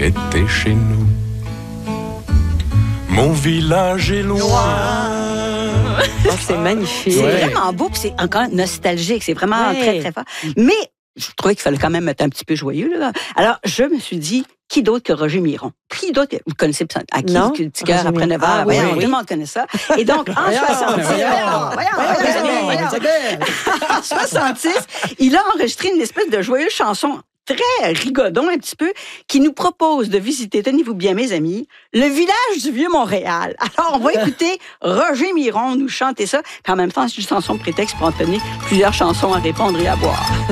était chez nous. Mon village est loin. Oh, c'est magnifique. C'est vraiment beau, puis c'est encore nostalgique. C'est vraiment très, très fort. Mais je trouvais qu'il fallait quand même être un petit peu joyeux. Là. Alors, je me suis dit, qui d'autre que Roger Miron? Qui d'autre? Vous connaissez à qui le petit cœur après 9 heures? Oui, tout le monde connaît ça. Et donc, en 66, il a enregistré une espèce de joyeuse chanson très rigodon un petit peu, qui nous propose de visiter, tenez-vous bien mes amis, le village du Vieux-Montréal. Alors, on va écouter Roger Miron nous chanter ça, puis en même temps, c'est une chanson prétexte pour en donner plusieurs chansons à répondre et à boire.